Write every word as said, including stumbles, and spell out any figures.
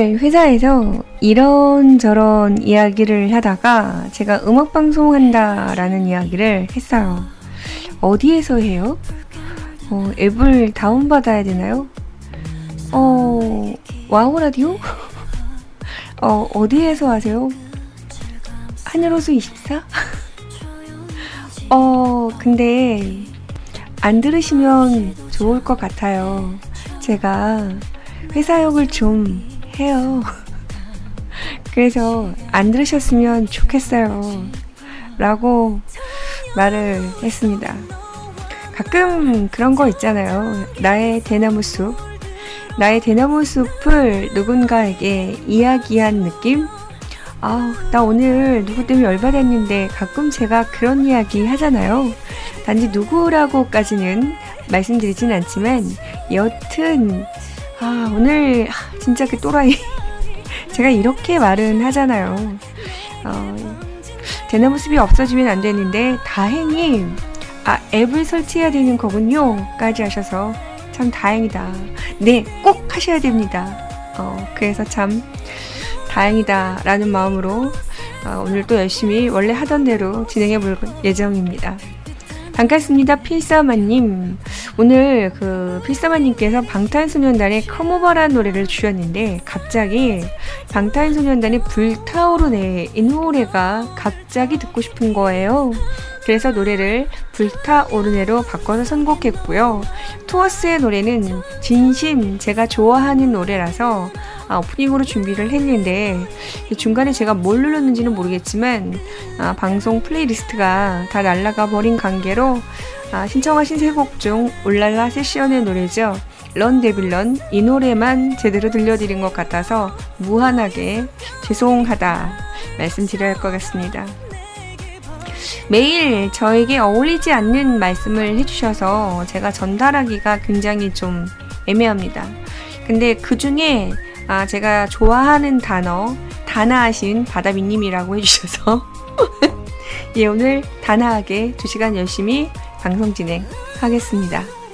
오늘 회사에서 이런저런 이야기를 하다가 제가 음악방송 한다라는 이야기를 했어요. 어디에서 해요? 어, 앱을 다운받아야 되나요? 어, 와우 라디오? 어, 어디에서 하세요? 하늘호수 이십사? 어, 근데 안 들으시면 좋을 것 같아요. 제가 회사욕을 좀 해요. 그래서 안 들으셨으면 좋겠어요. 라고 말을 했습니다. 가끔 그런 거 있잖아요. 나의 대나무 숲. 나의 대나무 숲을 누군가에게 이야기한 느낌? 아, 나 오늘 누구 때문에 열받았는데 가끔 제가 그런 이야기 하잖아요. 단지 누구라고까지는 말씀드리진 않지만 여튼 아, 오늘 진짜 그 또라이 제가 이렇게 말은 하잖아요. 어, 대나무 숲이 없어지면 안 되는데 다행히 아, 앱을 설치해야 되는 거군요 까지 하셔서 참 다행이다. 네, 꼭 하셔야 됩니다. 어, 그래서 참 다행이다 라는 마음으로 어, 오늘 또 열심히 원래 하던 대로 진행해 볼 예정입니다. 반갑습니다. 필사마님. 오늘 그 필사마님께서 방탄소년단의 컴오버라는 노래를 주셨는데 갑자기 방탄소년단의 불타오르네 이 노래가 갑자기 듣고 싶은 거예요. 그래서 노래를 불타오르네로 바꿔서 선곡했고요. 투어스의 노래는 진심 제가 좋아하는 노래라서 아, 오프닝으로 준비를 했는데 중간에 제가 뭘 눌렀는지는 모르겠지만 아, 방송 플레이리스트가 다 날아가 버린 관계로 아, 신청하신 세 곡 중 올랄라 세션의 노래죠. 런 데빌런 이 노래만 제대로 들려드린 것 같아서 무한하게 죄송하다 말씀드려야 할 것 같습니다. 매일 저에게 어울리지 않는 말씀을 해주셔서 제가 전달하기가 굉장히 좀 애매합니다. 근데 그 중에 아, 제가 좋아하는 단어 다나하신 바다비님이라고 해주셔서 예, 오늘 다나하게 두 시간 열심히 방송 진행하겠습니다.